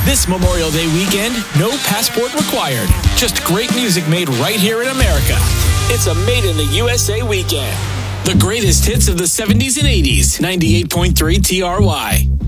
This Memorial Day weekend, no passport required. Just great music made right here in America. It's a Made in the USA weekend. The greatest hits of the 70s and 80s. 98.3 TRY.